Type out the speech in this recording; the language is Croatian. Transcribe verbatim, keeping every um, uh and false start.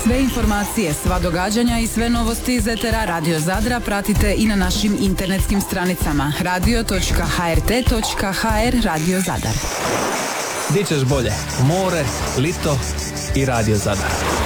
Sve informacije, sva događanja i sve novosti iz etera Radio Zadra pratite i na našim internetskim stranicama radio točka h r t točka h r Radio Zadar. Di ćeš bolje? More, lito i Radio Zadar.